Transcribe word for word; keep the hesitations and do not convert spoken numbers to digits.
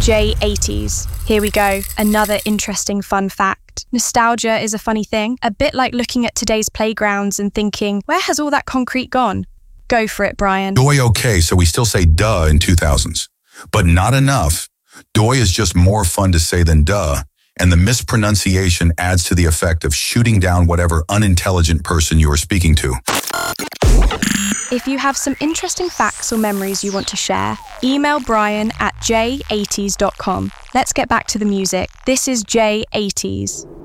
J eighties. Here we go, another interesting fun fact. Nostalgia is a funny thing, a bit like looking at today's playgrounds and thinking, where has all that concrete gone? Go for it, Brian. Doy okay, so we still say duh in two thousands. But not enough. Doy is just more fun to say than duh, and the mispronunciation adds to the effect of shooting down whatever unintelligent person you are speaking to. If you have some interesting facts or memories you want to share, email Brian at j eighties dot com. Let's get back to the music. This is J eighties.